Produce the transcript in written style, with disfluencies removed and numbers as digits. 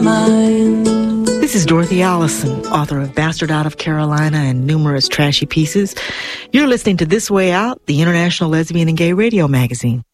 mind. This is Dorothy Allison, author of Bastard Out of Carolina and numerous trashy pieces. You're listening to This Way Out, the International Lesbian and Gay Radio magazine.